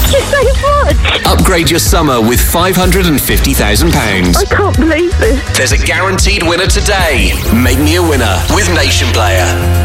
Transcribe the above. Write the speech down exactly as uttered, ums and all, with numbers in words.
Thank you so much. Upgrade your summer with five hundred fifty thousand pounds. I can't believe this. There's a guaranteed winner today. Make me a winner with Nation Player.